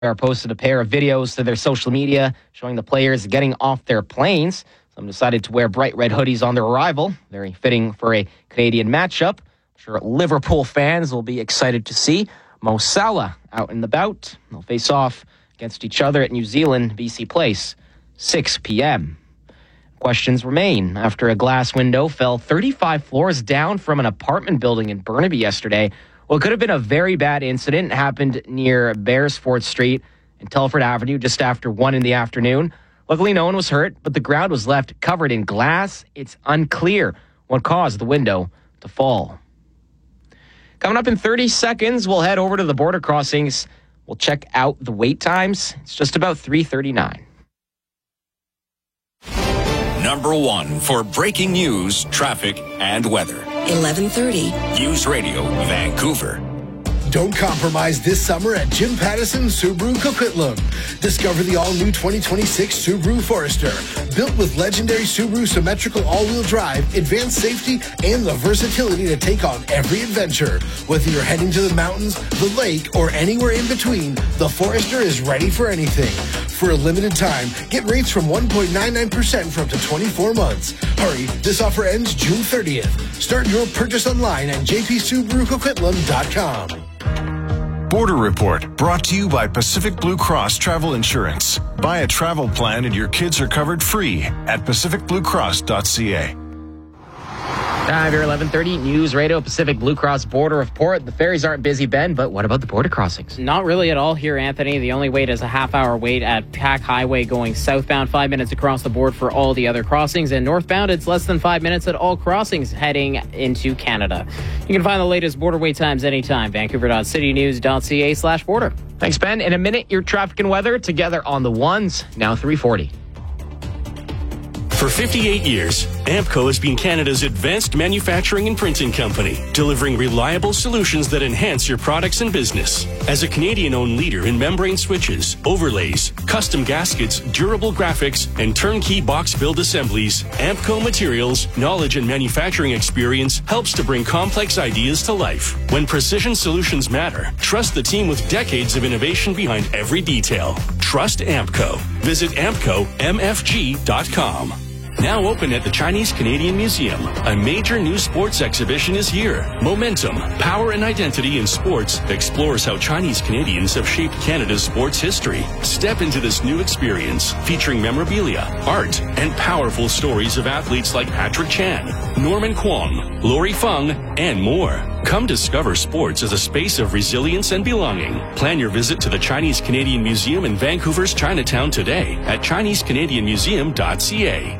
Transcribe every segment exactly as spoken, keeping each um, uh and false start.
Air posted a pair of videos to their social media showing the players getting off their planes. Some decided to wear bright red hoodies on their arrival, very fitting for a Canadian matchup. I'm sure Liverpool fans will be excited to see Mo Salah out and about. They'll face off against each other at New Zealand, B C Place, six p.m. Questions remain after a glass window fell thirty-five floors down from an apartment building in Burnaby yesterday. Well, it could have been a very bad incident. It happened near Beresford Street and Telford Avenue just after one in the afternoon. Luckily, no one was hurt, but the ground was left covered in glass. It's unclear what caused the window to fall. Coming up in thirty seconds, we'll head over to the border crossings. We'll check out the wait times. It's just about three thirty-nine. Number one for breaking news, traffic, and weather. eleven thirty. News Radio Vancouver. Don't compromise this summer at Jim Pattison Subaru Coquitlam. Discover the all-new twenty twenty-six Subaru Forester. Built with legendary Subaru symmetrical all-wheel drive, advanced safety, and the versatility to take on every adventure. Whether you're heading to the mountains, the lake, or anywhere in between, the Forester is ready for anything. For a limited time, get rates from one point nine nine percent for up to twenty-four months. Hurry, this offer ends June thirtieth. Start your purchase online at j p subaru coquitlam dot com. Border Report, brought to you by Pacific Blue Cross Travel Insurance. Buy a travel plan and your kids are covered free at pacific blue cross dot c a. Time here, eleven thirty, News Radio, Pacific Blue Cross Border Report. The ferries aren't busy, Ben, but what about the border crossings? Not really at all here, Anthony. The only wait is a half-hour wait at Pack Highway going southbound, five minutes across the board for all the other crossings. And northbound, it's less than five minutes at all crossings heading into Canada. You can find the latest border wait times anytime. Vancouver dot city news dot c a slash border. Thanks, Ben. In a minute, your traffic and weather together on the ones. Now three forty. For fifty-eight years, Ampco has been Canada's advanced manufacturing and printing company, delivering reliable solutions that enhance your products and business. As a Canadian-owned leader in membrane switches, overlays, custom gaskets, durable graphics, and turnkey box build assemblies, Ampco Materials' knowledge and manufacturing experience helps to bring complex ideas to life. When precision solutions matter, trust the team with decades of innovation behind every detail. Trust Ampco. Visit ampco m f g dot com. Now open at the Chinese Canadian Museum, a major new sports exhibition is here. Momentum, Power and Identity in Sports explores how Chinese Canadians have shaped Canada's sports history. Step into this new experience featuring memorabilia, art, and powerful stories of athletes like Patrick Chan, Norman Kwong, Lori Feng, and more. Come discover sports as a space of resilience and belonging. Plan your visit to the Chinese Canadian Museum in Vancouver's Chinatown today at chinese canadian museum dot c a.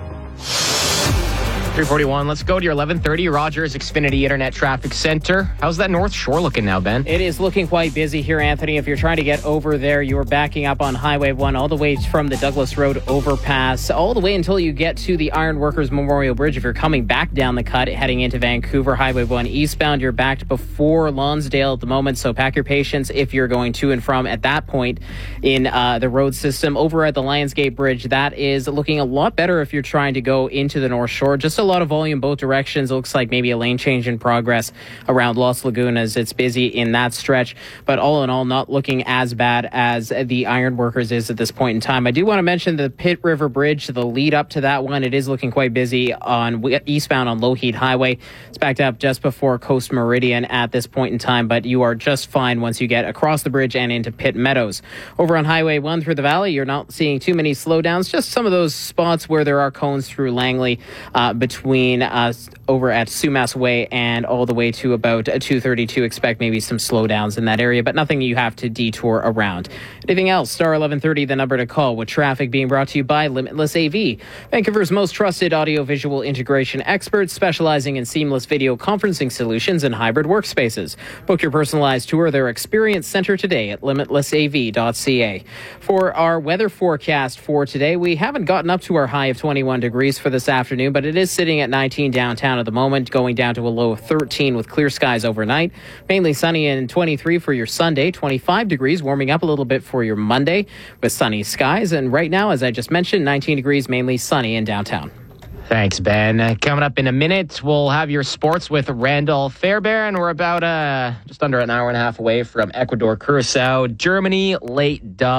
three forty-one. Let's go to your eleven thirty Rogers Xfinity Internet Traffic Center. How's that North Shore looking now, Ben? It is looking quite busy here, Anthony. If you're trying to get over there, you're backing up on Highway one all the way from the Douglas Road overpass, all the way until you get to the Ironworkers Memorial Bridge. If you're coming back down the cut, heading into Vancouver, Highway one eastbound, you're backed before Lonsdale at the moment, so pack your patience if you're going to and from at that point in uh, the road system. Over at the Lionsgate Bridge, that is looking a lot better if you're trying to go into the North Shore. Just a lot of volume both directions. It looks like maybe a lane change in progress around Los Lagunas. It's busy in that stretch, but all in all, not looking as bad as the Ironworkers is at this point in time. I do want to mention the Pitt River Bridge, the lead up to that one. It is looking quite busy on eastbound on Lougheed Highway. It's backed up just before Coast Meridian at this point in time, but you are just fine once you get across the bridge and into Pitt Meadows. Over on Highway one through the valley, you're not seeing too many slowdowns, just some of those spots where there are cones through Langley uh, between Uh, over at Sumas Way and all the way to about two thirty-two. Expect maybe some slowdowns in that area, but nothing you have to detour around. Anything else? Star eleven thirty, the number to call, with traffic being brought to you by Limitless A V, Vancouver's most trusted audiovisual integration experts, specializing in seamless video conferencing solutions and hybrid workspaces. Book your personalized tour of their experience center today at limitless a v dot c a. For our weather forecast for today, we haven't gotten up to our high of twenty-one degrees for this afternoon, but it is sitting at nineteen downtown at the moment, going down to a low of thirteen with clear skies overnight. Mainly sunny and twenty-three for your Sunday, twenty-five degrees, warming up a little bit for your Monday with sunny skies. And right now, as I just mentioned, nineteen degrees, mainly sunny in downtown. Thanks, Ben. Uh, coming up in a minute, we'll have your sports with Randall Fairbairn. We're about uh, just under an hour and a half away from Ecuador, Curacao, Germany, late dub.